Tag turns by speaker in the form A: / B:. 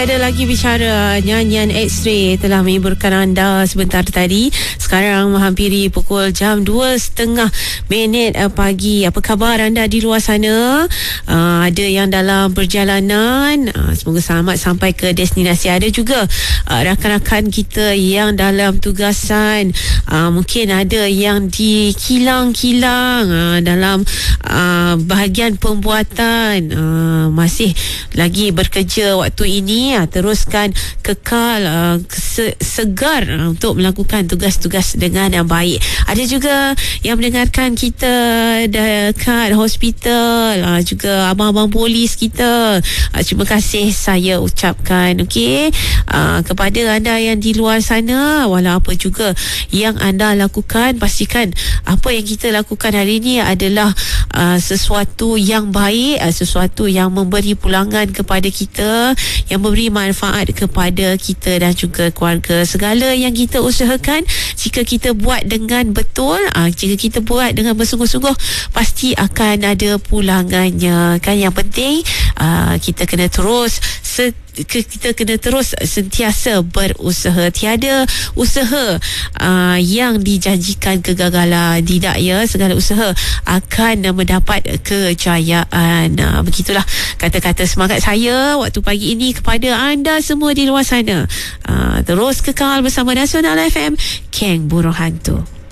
A: Tiada lagi bicara. Nyanyian X-Ray telah menghiburkan anda sebentar tadi. Sekarang menghampiri pukul jam 2.30 pagi. Apa khabar anda di luar sana? Ada yang dalam perjalanan, semoga selamat sampai ke destinasi. Ada juga rakan-rakan kita yang dalam tugasan, mungkin ada yang di kilang-kilang, dalam bahagian pembuatan, masih lagi bekerja waktu ini. Teruskan kekal segar untuk melakukan tugas-tugas dengan yang baik. Ada juga yang mendengarkan kita dekat hospital, juga abang-abang polis kita. Terima kasih saya ucapkan, okey, kepada anda yang di luar sana. Walau apa juga yang anda lakukan, pastikan apa yang kita lakukan hari ini adalah sesuatu yang baik, sesuatu yang memberi pulangan kepada kita, yang memberi manfaat kepada kita dan juga keluarga. Segala yang kita usahakan, jika kita buat dengan betul, jika kita buat dengan bersungguh-sungguh, pasti akan ada pulangannya. Kan yang penting kita kena terus sentiasa berusaha. Tiada usaha yang dijanjikan kegagalan. Tidak ya, segala usaha akan mendapat kejayaan. Begitulah kata-kata semangat saya waktu pagi ini kepada anda semua di luar sana. Terus kekal bersama Nasional FM, Keng Burung Hantu.